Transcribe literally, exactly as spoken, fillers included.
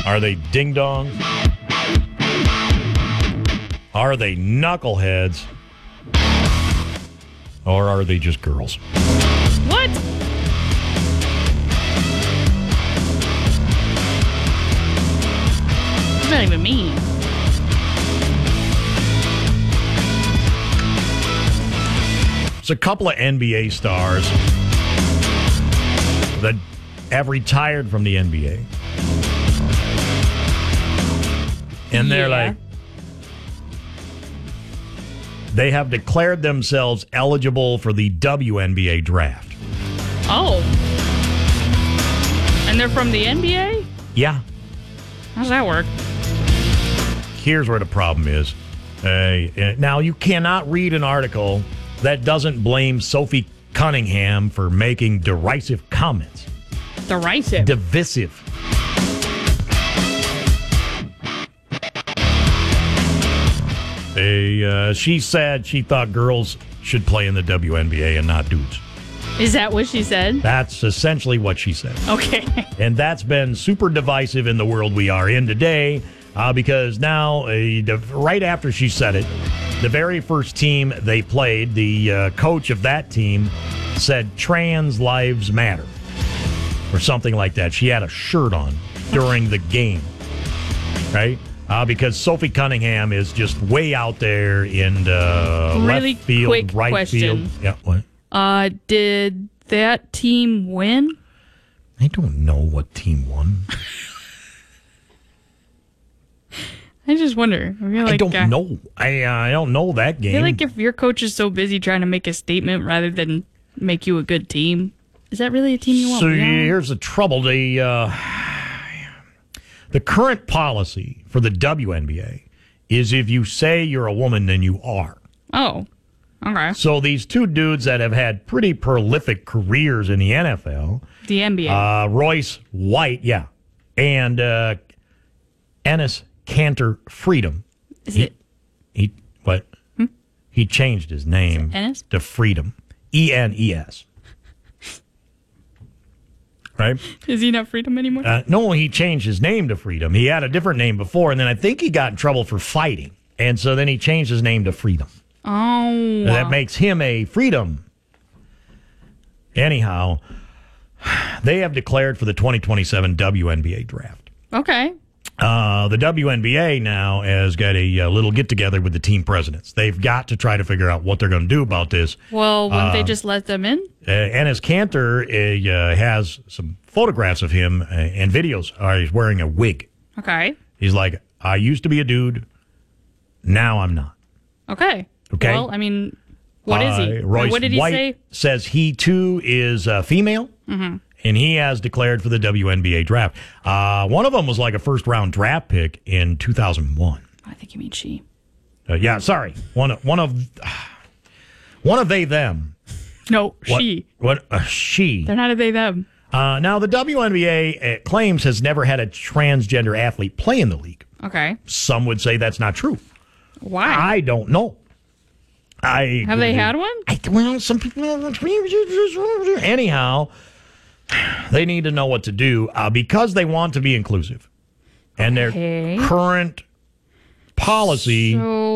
Are they ding-dongs? Are they knuckleheads? Or are they just girls? What? What does that even mean? It's a couple of N B A stars that have retired from the N B A. And they're Yeah. like, they have declared themselves eligible for the W N B A draft. Oh. And they're from the N B A? Yeah. How's that work? Here's where the problem is. Uh, now, you cannot read an article that doesn't blame Sophie Cunningham for making derisive comments. Derisive. Divisive. They, uh, she said she thought girls should play in the W N B A and not dudes. Is that what she said? That's essentially what she said. Okay. And that's been super divisive in the world we are in today uh, because now, uh, the, right after she said it, the very first team they played, the uh, coach of that team said trans lives matter or something like that. She had a shirt on during the game, right? Uh, because Sophie Cunningham is just way out there in the Really left field, quick right question. field. Yeah, what? Uh, did that team win? I don't know what team won. I just wonder. I, feel like, I don't uh, know. I uh, I don't know that game. I feel like if your coach is so busy trying to make a statement rather than make you a good team, is that really a team you want? So to be on? here's the trouble: the uh, the current policy for the W N B A is if you say you're a woman, then you are. Oh, okay. So these two dudes that have had pretty prolific careers in the N F L, The N B A. uh, Royce White, yeah, and uh, Enes Kanter Freedom. is he, it He what? Hmm? He changed his name Enes? to Freedom, E N E S. Right? Is he not Freedom anymore? Uh, no, he changed his name to Freedom. He had a different name before, and then I think he got in trouble for fighting, and so then he changed his name to Freedom. oh. That makes him a Freedom. Anyhow, they have declared for the twenty twenty-seven W N B A draft. Okay. Uh, the W N B A now has got a, uh little get-together with the team presidents. They've got to try to figure out what they're going to do about this. Well, wouldn't Uh, they just let them in? Uh, Enes Kanter uh, uh, has some photographs of him uh, and videos. Uh, he's wearing a wig. Okay. He's like, I used to be a dude. Now I'm not. Okay. Okay. Well, I mean, what is he? Uh, Royce what did he White say? says he, too, is uh, female. Mm-hmm. And he has declared for the W N B A draft. Uh, one of them was like a first-round draft pick in two thousand one. I think you mean she. Uh, yeah, sorry. One, one of one of they, them. No, What, she. What? Uh, she. They're not a they them. Uh, now, the W N B A uh, claims has never had a transgender athlete play in the league. Okay. Some would say that's not true. Why? I don't know. I Have they had one? I, well, some people. Anyhow, they need to know what to do uh, because they want to be inclusive, and Okay. their current policy. So